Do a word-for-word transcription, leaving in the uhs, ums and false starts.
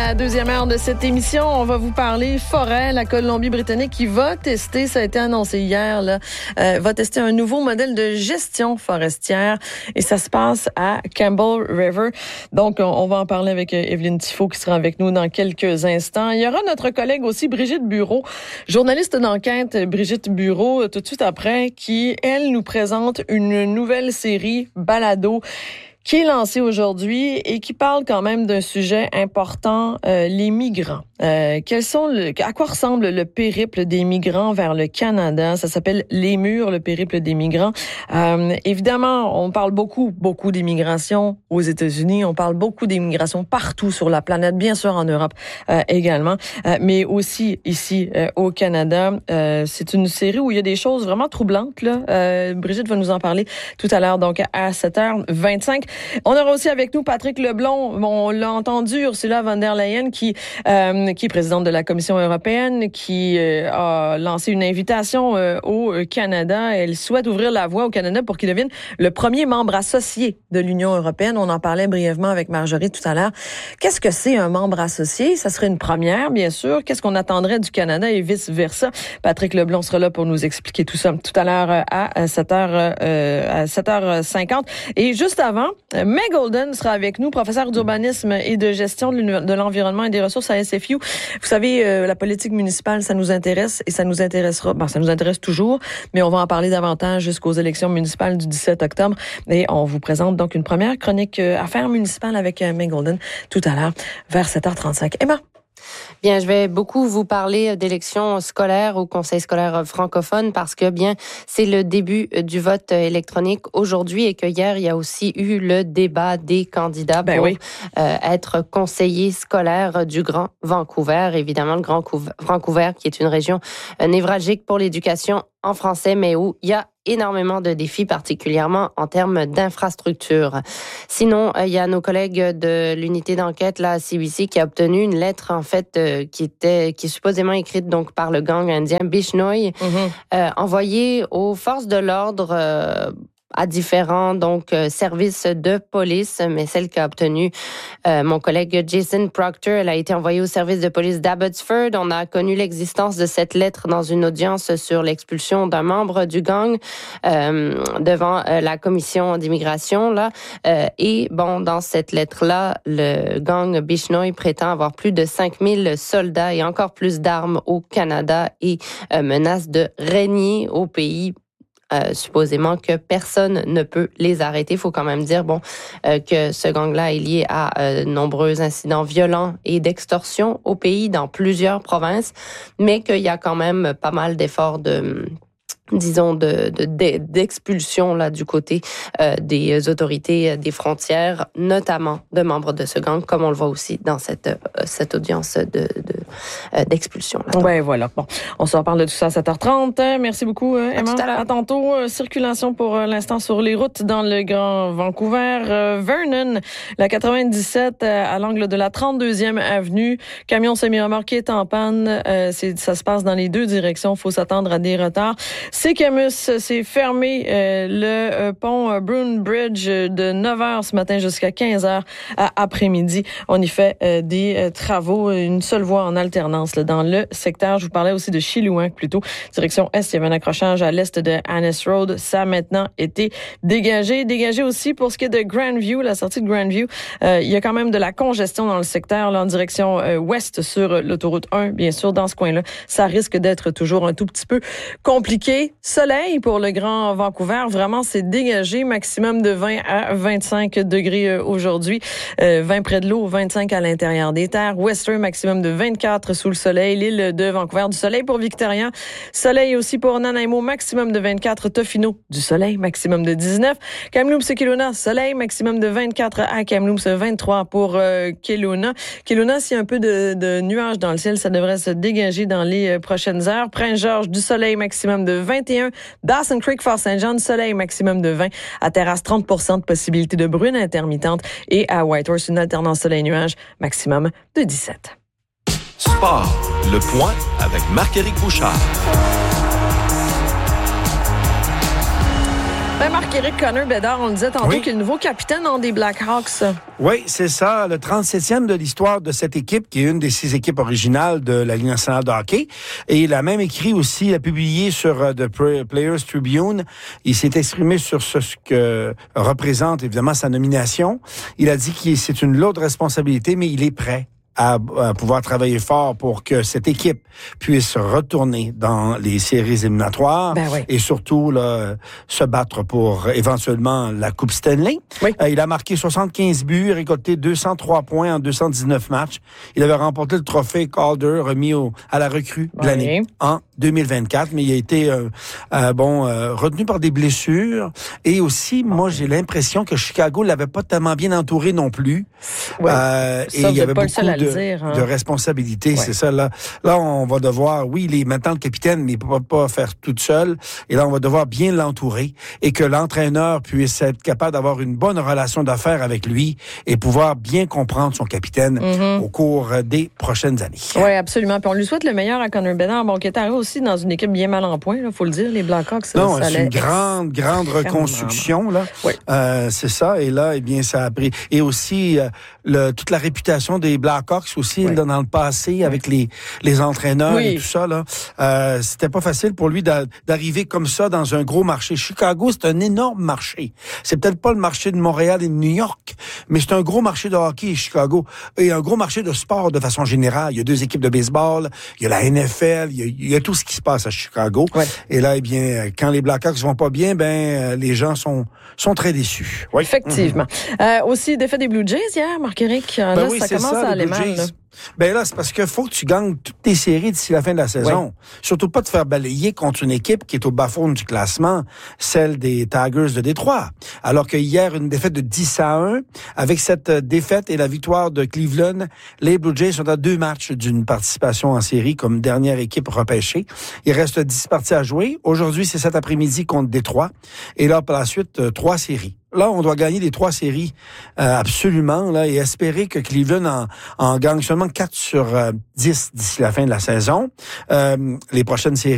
la deuxième heure de cette émission. On va vous parler forêt. La Colombie-Britannique qui va tester, ça a été annoncé hier, là, euh, va tester un nouveau modèle de gestion forestière et ça se passe à Campbell River. Donc, on, on va en parler avec Evelyne Tifo qui sera avec nous dans quelques instants. Il y aura notre collègue aussi, Brigitte Bureau, journaliste d'enquête, Brigitte Bureau, tout de suite après, qui, elle, nous présente une nouvelle série balado qui est lancée aujourd'hui et qui parle quand même d'un sujet important, euh, les migrants. Euh, quels sont le, à quoi ressemble le périple des migrants vers le Canada? Ça s'appelle Les Murs, le périple des migrants. Euh, évidemment, on parle beaucoup, beaucoup d'immigration aux États-Unis. On parle beaucoup d'immigration partout sur la planète, bien sûr en Europe euh, également, euh, mais aussi ici euh, au Canada. Euh, c'est une série où il y a des choses vraiment troublantes, là. Euh, Brigitte va nous en parler tout à l'heure, donc à sept heures vingt-cinq. On aura aussi avec nous Patrick Leblond. On l'a entendu, Ursula von der Leyen, qui euh, qui est présidente de la Commission européenne, qui euh, a lancé une invitation euh, au Canada. Elle souhaite ouvrir la voie au Canada pour qu'il devienne le premier membre associé de l'Union européenne. On en parlait brièvement avec Marjorie tout à l'heure. Qu'est-ce que c'est un membre associé? Ça serait une première, bien sûr. Qu'est-ce qu'on attendrait du Canada et vice-versa? Patrick Leblond sera là pour nous expliquer tout ça tout à l'heure à sept heures, euh, à sept heures cinquante. Et juste avant, Meg Golden sera avec nous, professeure d'urbanisme et de gestion de l'environnement et des ressources à S F U. Vous savez, euh, la politique municipale, ça nous intéresse et ça nous intéressera. Bon, ça nous intéresse toujours, mais on va en parler davantage jusqu'aux élections municipales du dix-sept octobre. Et on vous présente donc une première chronique euh, affaires municipales avec euh, Meg Golden tout à l'heure vers sept heures trente-cinq. Emma? Bien, je vais beaucoup vous parler d'élections scolaires au Conseil scolaire francophone parce que, bien, c'est le début du vote électronique aujourd'hui et que hier, il y a aussi eu le débat des candidats ben pour oui. euh, être conseiller scolaire du Grand Vancouver. Évidemment, le Grand Vancouver, qui est une région névralgique pour l'éducation en français, mais où il y a énormément de défis, particulièrement en termes d'infrastructures. Sinon, il y a nos collègues de l'unité d'enquête, la C B C, qui a obtenu une lettre, en fait, euh, qui était, qui est supposément écrite donc par le gang indien Bishnoi, mm-hmm. euh, envoyée aux forces de l'ordre euh, à différents donc euh, services de police, mais celle qu'a obtenue euh, mon collègue Jason Proctor, elle a été envoyée au service de police d'Abbotsford. On a connu l'existence de cette lettre dans une audience sur l'expulsion d'un membre du gang euh, devant euh, la commission d'immigration là. Euh, et bon, dans cette lettre-là, le gang Bishnoi prétend avoir plus de cinq mille soldats et encore plus d'armes au Canada et euh, menace de régner au pays. Euh, supposément que personne ne peut les arrêter. Il faut quand même dire bon euh, que ce gang-là est lié à euh, nombreux incidents violents et d'extorsion au pays dans plusieurs provinces, mais qu'il y a quand même pas mal d'efforts de disons de, de, de d'expulsion là du côté euh, des autorités des frontières, notamment de membres de ce gang, comme on le voit aussi dans cette euh, cette audience de, de euh, d'expulsion. Là. Ouais, voilà. Bon, on se reparle de tout ça à sept heures trente. Merci beaucoup, Emma. À tout à l'heure. À tantôt. Euh, circulation pour euh, l'instant sur les routes dans le Grand Vancouver. Euh, Vernon, la quatre-vingt-dix-sept euh, à l'angle de la trente-deuxième avenue. Camion semi-remorqué est en panne. Euh, c'est, ça se passe dans les deux directions. Faut s'attendre à des retards. C'est Camus, c'est fermé euh, le euh, pont euh, Bruin Bridge euh, de neuf heures ce matin jusqu'à quinze heures à après-midi. On y fait euh, des euh, travaux, une seule voie en alternance là, dans le secteur. Je vous parlais aussi de Chilliwack plutôt. Direction Est, il y avait un accrochage à l'est de Annis Road. Ça a maintenant été dégagé. Dégagé aussi pour ce qui est de Grandview, la sortie de Grandview. Euh, il y a quand même de la congestion dans le secteur là, en direction euh, ouest sur l'autoroute un. Bien sûr, dans ce coin-là, ça risque d'être toujours un tout petit peu compliqué. Soleil pour le Grand Vancouver. Vraiment, c'est dégagé. Maximum de vingt à vingt-cinq degrés aujourd'hui. Euh, vingt près de l'eau, vingt-cinq à l'intérieur des terres. Western, maximum de vingt-quatre sous le soleil. L'île de Vancouver, du soleil pour Victoria. Soleil aussi pour Nanaimo, maximum de vingt-quatre. Tofino, du soleil, maximum de dix-neuf. Kamloops et Kelowna, soleil, maximum de vingt-quatre à Kamloops, vingt-trois pour euh, Kelowna. Kelowna, s'il y a un peu de, de nuages dans le ciel, ça devrait se dégager dans les euh, prochaines heures. Prince-Georges, du soleil, maximum de vingt et un. Dawson Creek, Fort-Saint-Jean, soleil maximum de vingt. À Terrasse, trente pour cent de possibilité de bruine intermittente. Et à Whitehorse, une alternance soleil-nuage, maximum de dix-sept. Sport, le point avec Marc-Éric Bouchard. Ben Marc-Éric Connor Bedard, on le disait tantôt Oui. qu'il est le nouveau capitaine dans des Blackhawks. Oui, c'est ça, le trente-septième de l'histoire de cette équipe, qui est une des six équipes originales de la Ligue nationale de hockey. Et il a même écrit aussi, il a publié sur uh, The Players Tribune. Il s'est exprimé sur ce, ce que représente évidemment sa nomination. Il a dit que c'est une lourde responsabilité, mais il est prêt à, à pouvoir travailler fort pour que cette équipe puisse retourner dans les séries éliminatoires Ben oui. et surtout là, se battre pour éventuellement la Coupe Stanley. Oui. Euh, il a marqué soixante-quinze buts, récolté deux cent trois points en deux cent dix-neuf matchs. Il avait remporté le trophée Calder remis au, à la recrue de Oui. l'année en deux mille vingt-quatre, mais il a été euh, euh, bon euh, retenu par des blessures et aussi, moi, j'ai l'impression que Chicago l'avait pas tellement bien entouré non plus. Ouais. Euh, Ça, et vous il y êtes avait pas le beaucoup seul à le de, dire, hein. de responsabilités, Ouais. c'est ça. Là, là, on va devoir, oui, il est maintenant le capitaine, mais il ne peut pas faire tout seul. Et là, on va devoir bien l'entourer et que l'entraîneur puisse être capable d'avoir une bonne relation d'affaires avec lui et pouvoir bien comprendre son capitaine Mm-hmm. au cours des prochaines années. Oui, absolument. Puis on lui souhaite le meilleur à Connor Bedard, bon, qui est arrivé aussi dans une équipe bien mal en point, il faut le dire, les Blackhawks. Ça, Non, ça c'est allait une grande, grande extrêmement reconstruction, là. Oui. Euh, c'est ça. Et là, eh bien, ça a pris. Et aussi, euh, le, toute la réputation des Blackhawks aussi, Oui. là, dans le passé, avec les, les entraîneurs Oui. et tout ça, là. Euh, c'était pas facile pour lui d'a- d'arriver comme ça dans un gros marché. Chicago, c'est un énorme marché. C'est peut-être pas le marché de Montréal et de New York, mais c'est un gros marché de hockey, Chicago. Et un gros marché de sport de façon générale. Il y a deux équipes de baseball, il y a la N F L, il y a, il y a tout ce qui se passe à Chicago. Ouais. Et là, eh bien, quand les Blackhawks vont pas bien, ben, les gens sont, sont très déçus. Oui. Effectivement. Euh, aussi, défait des Blue Jays hier, Marc-Éric. Ben là, oui, ça c'est commence ça, à les aller Blue mal. Jays. Là. Ben là, c'est parce qu'il faut que tu gagnes toutes tes séries d'ici la fin de la saison. Ouais. Surtout pas te faire balayer contre une équipe qui est au bas-fond du classement, celle des Tigers de Détroit. Alors que hier, une défaite de dix à un. Avec cette défaite et la victoire de Cleveland, les Blue Jays sont à deux matchs d'une participation en série comme dernière équipe repêchée. Il reste dix parties à jouer. Aujourd'hui, c'est cet après-midi contre Détroit. Et là, par la suite, euh, trois séries. Là, on doit gagner les trois séries euh, absolument là et espérer que Cleveland en, en gagne seulement quatre sur euh, dix d'ici la fin de la saison. Euh, les prochaines séries